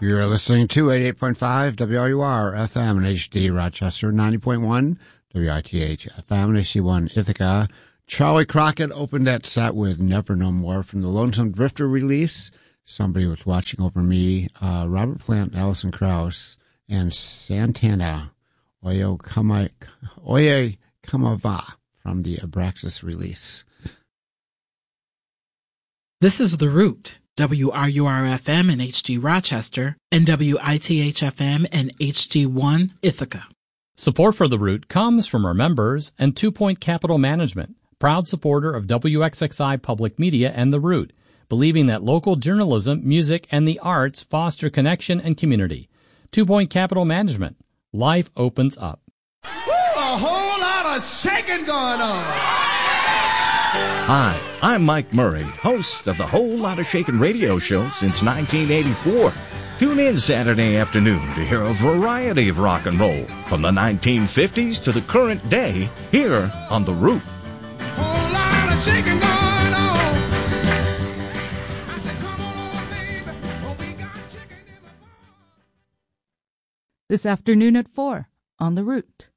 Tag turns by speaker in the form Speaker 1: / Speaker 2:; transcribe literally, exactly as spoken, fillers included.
Speaker 1: You're listening to eighty-eight point five W R U R F M and H D Rochester, ninety point one W I T H F M and H D one Ithaca. Charlie Crockett opened that set with Never No More from the Lonesome Drifter release. Somebody Was Watching Over Me. Uh, Robert Plant, Alison Krauss, and Santana Oye Kama, Oye Kamava from the Abraxas release.
Speaker 2: This is The Root, W R U R F M and H D Rochester, and W I T H F M and H D one Ithaca.
Speaker 3: Support for The Root comes from our members and Two Point Capital Management, proud supporter of W X X I Public Media and The Root, believing that local journalism, music, and the arts foster connection and community. Two Point Capital Management. Life opens up.
Speaker 4: Woo, a whole lot of shaking going on.
Speaker 5: Hi, I'm Mike Murray, host of the Whole Lot of Shakin' radio show since nineteen eighty-four. Tune in Saturday afternoon to hear a variety of rock and roll from the nineteen fifties to the current day here on The Root.
Speaker 4: Whole lot of shaking going on.
Speaker 6: This afternoon at four on The Root.